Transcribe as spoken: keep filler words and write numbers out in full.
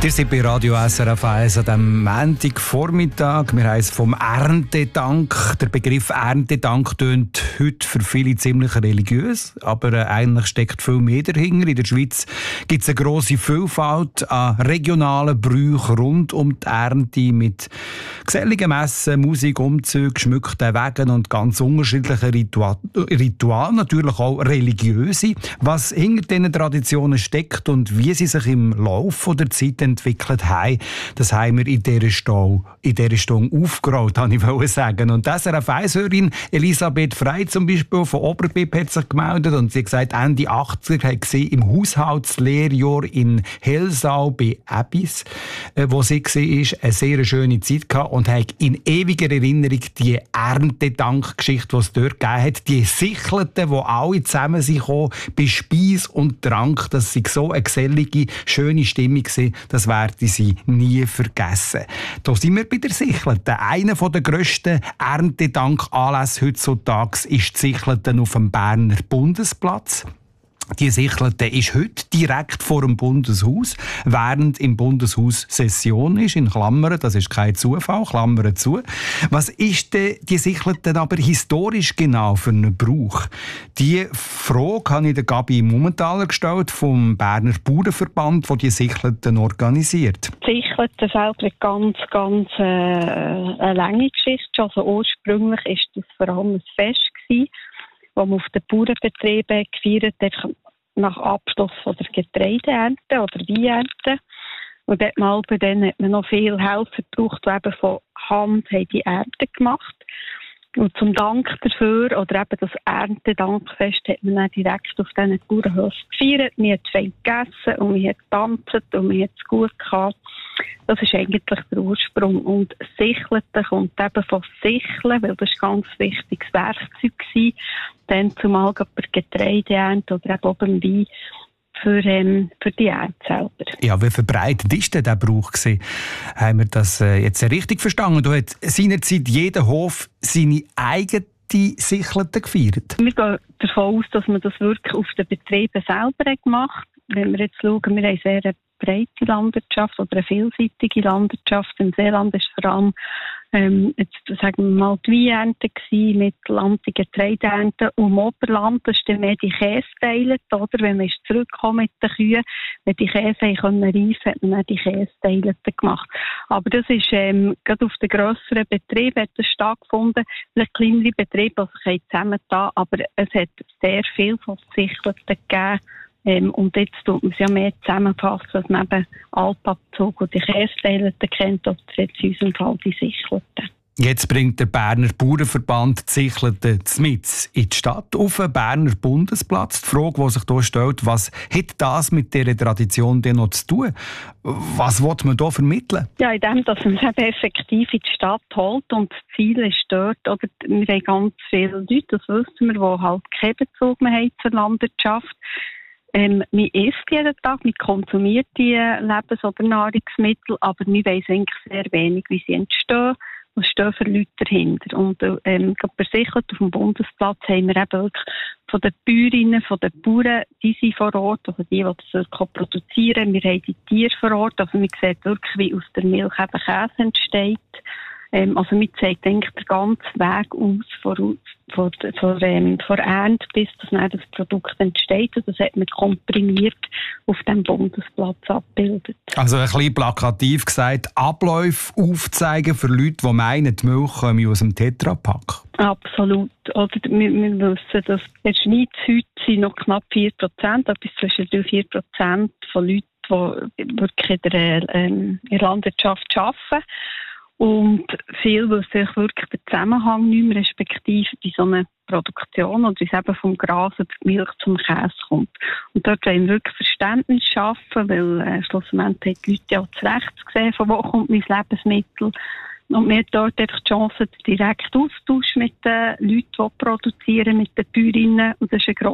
Ihr seid bei Radio S R F eins an diesem Montagvormittag. Wir haben es vom Erntedank. Der Begriff Erntedank tönt heute für viele ziemlich religiös, aber äh, eigentlich steckt viel mehr dahinter. In der Schweiz gibt es eine grosse Vielfalt an regionalen Brüchen rund um die Ernte mit geselligen Messen, Musik, Umzügen, geschmückten Wegen und ganz unterschiedlichen Ritual Ritualen, natürlich auch religiöse. Was hinter diesen Traditionen steckt und wie sie sich im Laufe der Zeit entwickelt haben, das haben wir in dieser Stunde, in dieser Stunde aufgerollt, wollte ich sagen. Und das S R F eins-Hörerin Elisabeth Frey zum Beispiel von Oberbib hat sich gemeldet und sie hat gesagt, Ende achtziger hat sie im Haushaltslehrjahr in Helsau bei Ebis, wo sie war, eine sehr schöne Zeit gehabt und hat in ewiger Erinnerung die Erntedankgeschichte, die es dort gegeben hat, die Sichelten, wo alle zusammen sind gekommen, bei Speis und Trank, dass sie so eine gesellige, schöne Stimmung war, das werden sie nie vergessen. Da sind wir bei der Sichelten. Einer der grössten Erntedankanlässe heutzutage ist die Sichelten auf dem Berner Bundesplatz. Die Sichelten ist heute direkt vor dem Bundeshaus, während im Bundeshaus Session ist, in Klammern, das ist kein Zufall, Klammern zu. Was ist denn die Sichelten aber historisch genau für einen Brauch? Die Frage habe ich der Gabi Mumenthaler gestellt, vom Berner Bauernverband, der die Sichelten organisiert. Die Sichelten selber ganz, ganz äh, eine lange Geschichte. Also ursprünglich war das vor allem ein Fest gewesen, wo man auf den Bauernbetrieben gefeiert hat, nach Abschluss von der Getreideernte oder Weinernte. Und dort mal bei denen hat man noch viel Helfer gebraucht, die eben von Hand haben die Ernte gemacht. Und zum Dank dafür, oder eben das Erntedankfest, hat man dann direkt auf diesen Bauernhöfen gefeiert. Man hat fein gegessen und man hat getanzt und man hat es gut gehabt. Das ist eigentlich der Ursprung. Und Sichelten kommt eben von Sicheln, weil das ein ganz wichtiges Werkzeug war. Dann zumal bei Getreideernte oder eben auch beim Wein für, ähm, für die Ernte selber. Ja, wie verbreitet war denn dieser Brauch gewesen? Haben wir das äh, jetzt richtig verstanden? Du hat seinerzeit jeder Hof seine eigene Sichelten gefeiert? Wir gehen davon aus, dass man das wirklich auf den Betrieben selber gemacht hat. Wenn wir jetzt schauen, wir haben sehr eine breite Landwirtschaft oder eine vielseitige Landwirtschaft. Im Seeland ist vor allem ähm, jetzt, sagen wir mal, die Weinernte gewesen, Mittelland die Getreideernte und im Oberland das ist dann mehr die Kästeile, oder? Wenn man zurückkommt mit den Kühen, wenn die Käse reifen konnten, hat man dann die Kästeile gemacht. Aber das ist ähm, gerade auf den grösseren Betrieben hat das stattgefunden, vielleicht kleinere Betriebe, die sich zusammengetan, aber es hat sehr viel von Sichelten gegeben. Ähm, und jetzt tut man es ja mehr zusammenfassen, dass man eben Alpabzug und die Kästeile kennt, oder jetzt in unserem Fall die Sichelten. Jetzt bringt der Berner Bauernverband die Sichelten mit in die Stadt auf den Berner Bundesplatz. Die Frage, die sich hier stellt, was hat das mit dieser Tradition denn noch zu tun? Was will man hier vermitteln? Ja, in dem, dass man es eben effektiv in die Stadt holt und das Ziel ist dort, oder wir haben ganz viele Leute, das wissen wir, die halt keinen Bezug mehr haben zur Landwirtschaft. Ähm, man isst jeden Tag, man konsumiert die Lebens- oder Nahrungsmittel, aber man weiss eigentlich sehr wenig, wie sie entstehen. Was stehen für Leute dahinter? Und ähm, bei Sichelten auf dem Bundesplatz haben wir eben wirklich von den Bäuerinnen, von den Bauern, die sind vor Ort, also die, die das wirklich produzieren. Wir haben die Tiere vor Ort, also man sieht wirklich, wie aus der Milch eben Käse entsteht. Ähm, also man zeigt eigentlich den ganzen Weg aus, von, von, von, ähm, von Ernte bis dass dann das Produkt entsteht. Und das hat man komprimiert auf dem Bundesplatz abgebildet. Also ein bisschen plakativ gesagt, Abläufe aufzeigen für Leute, die meinen, die Milch komme aus dem Tetrapack. Absolut. Oder wir, wir wissen, dass in der Schweiz heute sind noch knapp vier Prozent, etwas zwischen drei und vier Prozent von Leuten, die wirklich in der, ähm, in der Landwirtschaft arbeiten. Und viel wissen sich wirklich den Zusammenhang nicht mehr, respektive bei so einer Produktion oder wie es eben vom Gras über die Milch zum Käse kommt. Und dort wollen wir wirklich Verständnis schaffen, weil äh, schlussendlich haben die Leute ja auch zurecht gesehen, von wo kommt mein Lebensmittel. Und wir haben dort einfach die Chance, den direkten Austausch mit den Leuten, die produzieren, mit den Bäuerinnen. Und das ist eine